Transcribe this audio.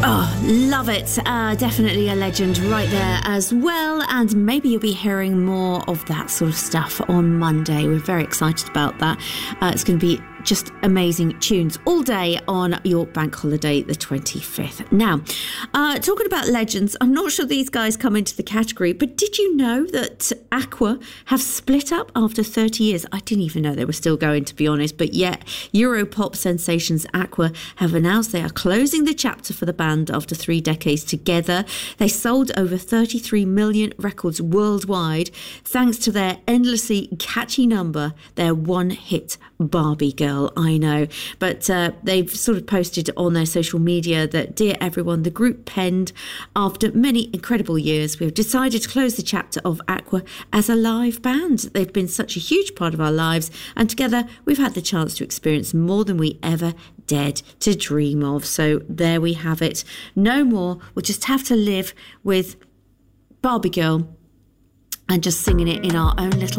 Oh, love it. Definitely a legend right there as well. And maybe you'll be hearing more of that sort of stuff on Monday. We're very excited about that. It's going to be just amazing tunes all day on your bank holiday, the 25th. Now, talking about legends, I'm not sure these guys come into the category, but did you know that Aqua have split up after 30 years? I didn't even know they were still going, to be honest, but yet Europop sensations Aqua have announced they are closing the chapter for the band after 3 decades together. They sold over 33 million records worldwide thanks to their endlessly catchy number, their one-hit Barbie Girl. I know, but they've sort of posted on their social media that, dear everyone, the group penned, after many incredible years, we've decided to close the chapter of Aqua as a live band. They've been such a huge part of our lives, and together we've had the chance to experience more than we ever dared to dream of. So there we have it. No more. We'll just have to live with Barbie Girl and just singing it in our own little